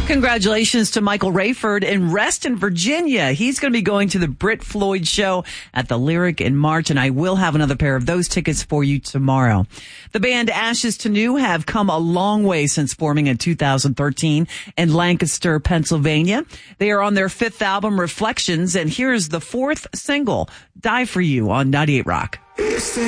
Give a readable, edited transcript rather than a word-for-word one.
Congratulations to Michael Rayford in Reston, Virginia. He's going to be going to the Brit Floyd show at the Lyric in March, and I will have another pair of those tickets for you tomorrow. The band Ashes to New have come a long way since forming in 2013 in Lancaster, Pennsylvania. They are on their fifth album, Reflections, and here's the fourth single, Die For You, on 98 Rock.